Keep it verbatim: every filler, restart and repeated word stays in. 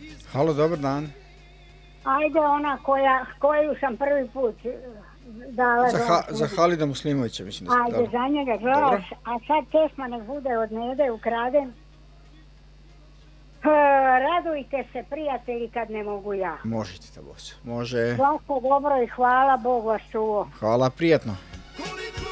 Halo, dobar dan. Ajde ona koja, koju sam prvi put dala Za, ha, za Halida Muslimovića, mislim da ste Ajde, dali. za njega glas, a sad pesma nek bude od Nede ukraden. E, radujte se prijatelji kad ne mogu ja. Možete, ta bosa. Može. Svako dobro i hvala, Bog vas čuo. Hvala, prijatno.